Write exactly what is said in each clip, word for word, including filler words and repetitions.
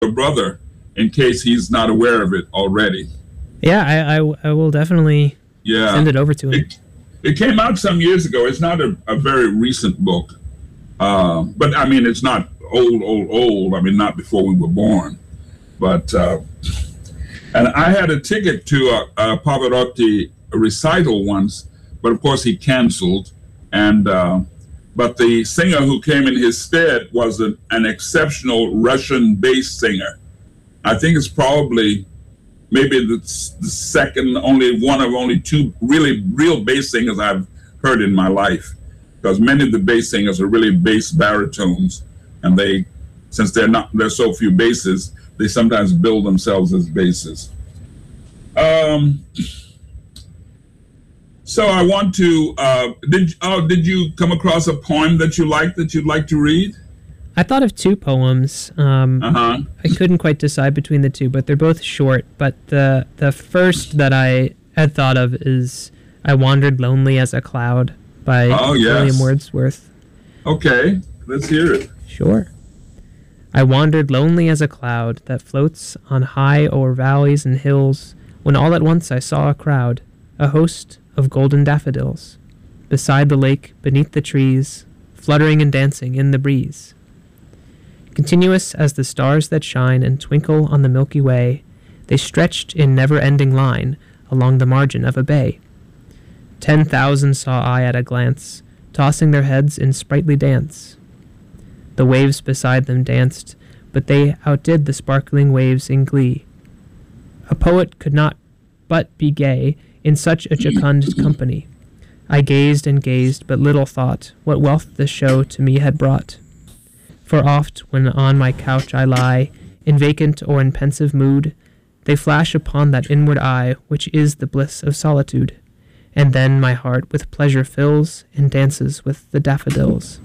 your brother in case he's not aware of it already. Yeah, I, I, I will definitely yeah. send it over to him. It, it came out some years ago. It's not a, a very recent book. Uh, but, I mean, it's not old, old, old. I mean, not before we were born. But, uh, and I had a ticket to a, a Pavarotti recital once, but of course he canceled. And, uh, but the singer who came in his stead was an, an exceptional Russian bass singer. I think it's probably maybe the, the second, only one of only two really real bass singers I've heard in my life. Because many of the bass singers are really bass baritones, and they, since they're not, there's so few basses, they sometimes bill themselves as basses. Um, so I want to. Uh, did oh did you come across a poem that you liked that you'd like to read? I thought of two poems. Um, uh-huh. I couldn't quite decide between the two, but they're both short. But the the first that I had thought of is "I Wandered Lonely as a Cloud" by oh, yes. William Wordsworth. Okay, let's hear it. Sure. I wandered lonely as a cloud that floats on high o'er valleys and hills, when all at once I saw a crowd, a host of golden daffodils, beside the lake, beneath the trees, fluttering and dancing in the breeze. Continuous as the stars that shine and twinkle on the Milky Way, they stretched in never-ending line along the margin of a bay. Ten thousand saw I at a glance, tossing their heads in sprightly dance. The waves beside them danced, but they outdid the sparkling waves in glee. A poet could not but be gay in such a jocund company. I gazed and gazed, but little thought what wealth the show to me had brought. For oft, when on my couch I lie, in vacant or in pensive mood, they flash upon that inward eye which is the bliss of solitude, and then my heart with pleasure fills and dances with the daffodils.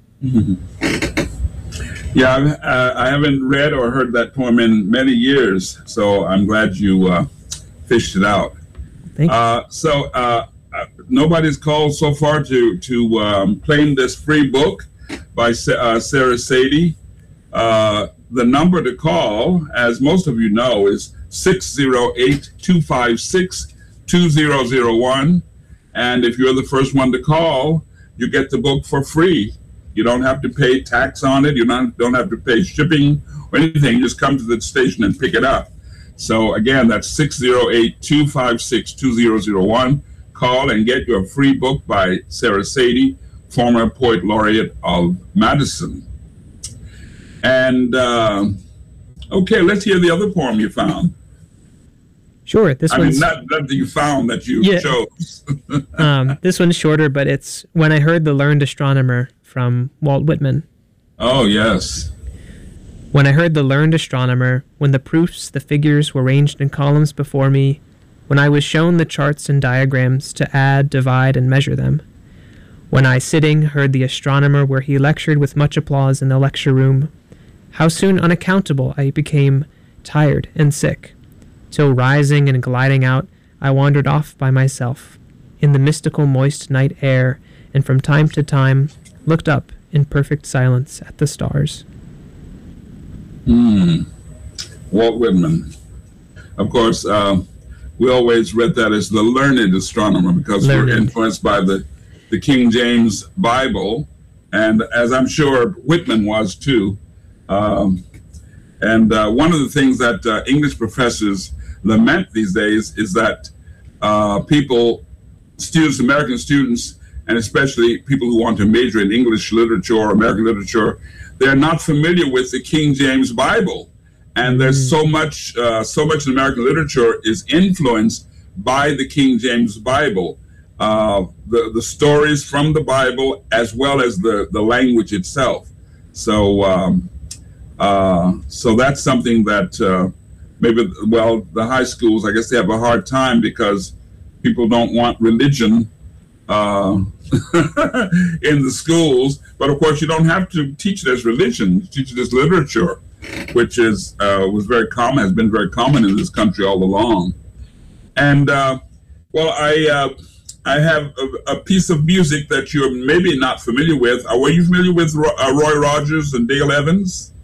Yeah, uh, I haven't read or heard that poem in many years, so I'm glad you uh, fished it out. Thank you. Uh, so uh, uh, nobody's called so far to to um, claim this free book by uh, Sarah Sadie. Uh, the number to call, as most of you know, is six oh eight, two five six, two zero zero one. And if you're the first one to call, you get the book for free. You don't have to pay tax on it. You don't, don't have to pay shipping or anything. You just come to the station and pick it up. So again, that's six oh eight, two five six, two zero zero one. Call and get your free book by Sarah Sadie, former poet laureate of Madison. And uh, okay, let's hear the other poem you found. Sure. This I one's... mean, not, not that you found, that you yeah. chose. um, this one's shorter, but it's When I Heard the Learned Astronomer from Walt Whitman. Oh, yes. When I heard the learned astronomer, when the proofs, the figures were ranged in columns before me, when I was shown the charts and diagrams to add, divide, and measure them, when I, sitting, heard the astronomer where he lectured with much applause in the lecture room, how soon unaccountable I became tired and sick, till rising and gliding out, I wandered off by myself, in the mystical moist night air, and from time to time looked up in perfect silence at the stars. Hmm. Walt Whitman. Of course, uh, we always read that as the learned astronomer because learned. We're influenced by the, the King James Bible, and as I'm sure Whitman was too. Um, and uh, one of the things that uh, English professors lament these days is that uh, people, students, American students, and especially people who want to major in English literature or American literature, they're not familiar with the King James Bible. And there's so much, uh, so much in American literature is influenced by the King James Bible. Uh, the, the stories from the Bible as well as the, the language itself. So, um, uh, so that's something that uh, maybe, well, the high schools, I guess they have a hard time because people don't want religion uh, in the schools. But of course, you don't have to teach it as religion, you teach it as literature, which is uh, was very common, has been very common in this country all along. And uh, well, I uh, I have a, a piece of music that you're maybe not familiar with. Uh, were you familiar with Roy, uh, Roy Rogers and Dale Evans?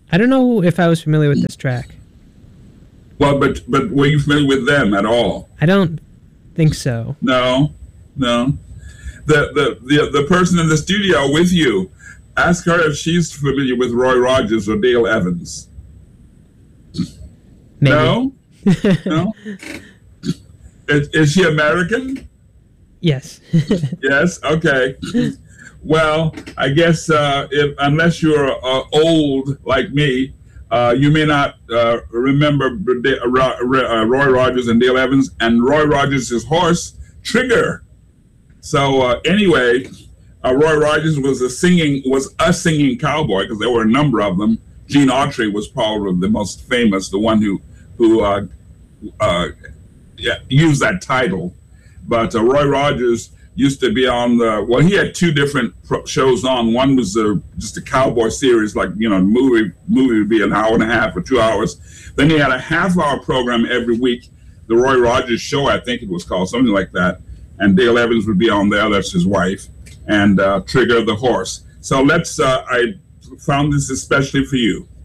I don't know if I was familiar with this track. Well, but but were you familiar with them at all? I don't think so. No, no. The the the the person in the studio with you, ask her if she's familiar with Roy Rogers or Dale Evans. Maybe. No, no. Is, is she American? Yes. Yes. Okay. Well, I guess uh, if unless you're uh, old like me, uh, you may not uh, remember Roy Rogers and Dale Evans and Roy Rogers' horse Trigger. So uh, anyway, uh, Roy Rogers was a singing was a singing cowboy because there were a number of them. Gene Autry was probably the most famous, the one who who uh, uh, yeah, used that title. But uh, Roy Rogers used to be on the, well, he had two different pro- shows on. One was uh, just a cowboy series, like, you know, movie movie would be an hour and a half or two hours. Then he had a half hour program every week, the Roy Rogers Show, I think it was called, something like that. And Dale Evans would be on there, that's his wife, and uh, Trigger the horse. So let's, uh, I found this especially for you.